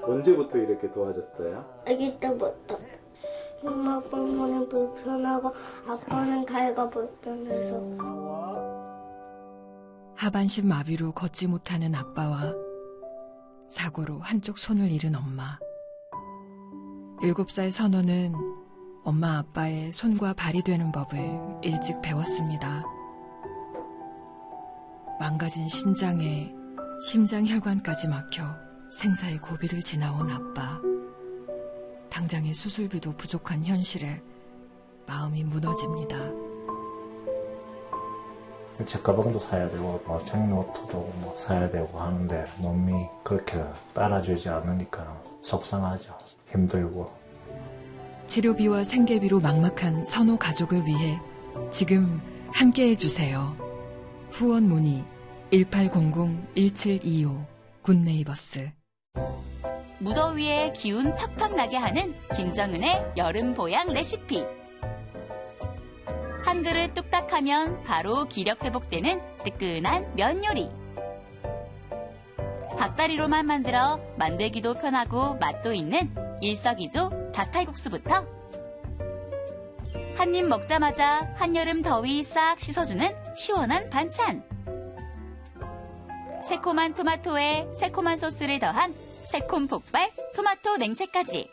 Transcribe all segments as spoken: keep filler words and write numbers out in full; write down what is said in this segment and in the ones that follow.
언제부터 이렇게 도와줬어요? 아기 때부터. 엄마 때문에 불편하고 아빠는 다이가 불편해서. 하반신 마비로 걷지 못하는 아빠와 사고로 한쪽 손을 잃은 엄마. 일곱 살 선호는 엄마 아빠의 손과 발이 되는 법을 일찍 배웠습니다. 망가진 신장에 심장혈관까지 막혀 생사의 고비를 지나온 아빠. 당장의 수술비도 부족한 현실에 마음이 무너집니다. 제 가방도 사야 되고 뭐 장노트도 뭐 사야 되고 하는데 몸이 그렇게 따라주지 않으니까 속상하죠. 힘들고. 치료비와 생계비로 막막한 선호 가족을 위해 지금 함께해 주세요. 후원 문의 일팔공공 일칠이오 굿네이버스. 무더위에 기운 팍팍 나게 하는 김정은의 여름 보양 레시피. 한 그릇 뚝딱 하면 바로 기력 회복되는 뜨끈한 면 요리. 닭다리로만 만들어 만들기도 편하고 맛도 있는 일석이조 닭칼국수부터 한 입 먹자마자 한여름 더위 싹 씻어주는 시원한 반찬. 새콤한 토마토에 새콤한 소스를 더한 새콤 폭발 토마토 냉채까지.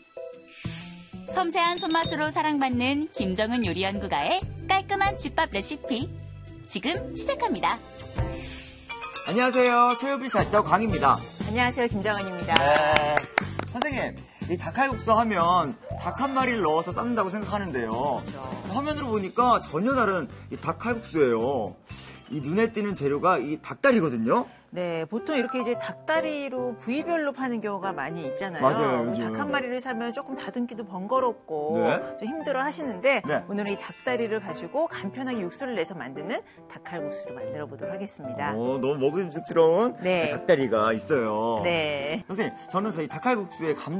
섬세한 손맛으로 사랑받는 김정은 요리연구가의 깔끔한 집밥 레시피 지금 시작합니다. 안녕하세요. 체육비 잘다고 광입니다. 안녕하세요. 김정은입니다. 네. 선생님, 이 닭칼국수 하면 닭 한 마리를 넣어서 삶는다고 생각하는데요. 그렇죠. 화면으로 보니까 전혀 다른 이 닭칼국수예요. 이 눈에 띄는 재료가 이 닭다리거든요. 네, 보통 이렇게 이제 닭다리로 부위별로 파는 경우가 많이 있잖아요. 맞아요, 요즘. 닭 한 마리를 사면 조금 다듬기도 번거롭고 네. 좀 힘들어 하시는데 네. 오늘은 이 닭다리를 가지고 간편하게 육수를 내서 만드는 닭칼국수를 만들어 보도록 하겠습니다. 오, 너무 먹음직스러운 네. 닭다리가 있어요. 네. 선생님, 저는 저희 닭칼국수에 감자